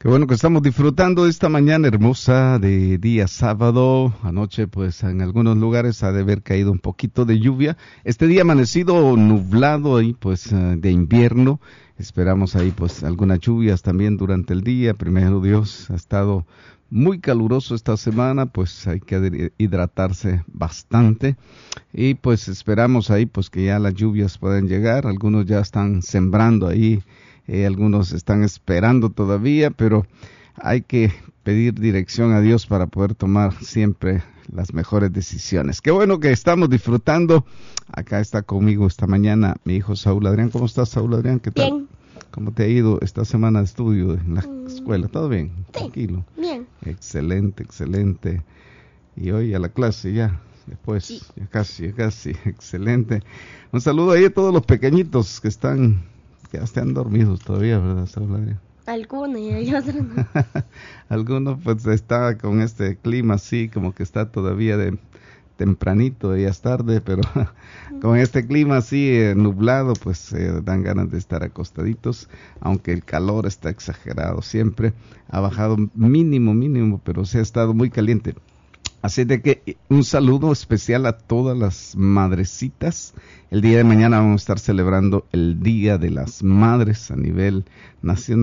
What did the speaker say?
Qué bueno que estamos disfrutando de esta mañana hermosa de día sábado. Anoche, pues, en algunos lugares ha de haber caído un poquito de lluvia. Este día amanecido nublado ahí, pues, de invierno. Esperamos ahí, pues, algunas lluvias también durante el día. Primero Dios, ha estado muy caluroso esta semana, pues hay que hidratarse bastante. Y pues esperamos ahí, pues, que ya las lluvias puedan llegar. Algunos ya están sembrando ahí. Algunos están esperando todavía, pero hay que pedir dirección a Dios para poder tomar siempre las mejores decisiones. Qué bueno que estamos disfrutando. Acá está conmigo esta mañana mi hijo Saúl Adrián. ¿Cómo estás, Saúl Adrián? ¿Qué tal? Bien. ¿Cómo te ha ido esta semana de estudio en la escuela? ¿Todo bien? Sí. Tranquilo. Bien. Excelente, excelente. Y hoy a la clase ya. Después, Sí. ya casi, excelente. Un saludo ahí a todos los pequeñitos que ya están dormidos todavía, ¿verdad, Saúl Adrián? Algunos y hay otros no. Algunos pues está con este clima así, como que está todavía de tempranito, ya es tarde, pero con este clima así nublado, pues dan ganas de estar acostaditos, aunque el calor está exagerado siempre, ha bajado mínimo, pero sí ha estado muy caliente. Así de que un saludo especial a todas las madrecitas. El día de mañana vamos a estar celebrando el Día de las Madres a nivel nacional.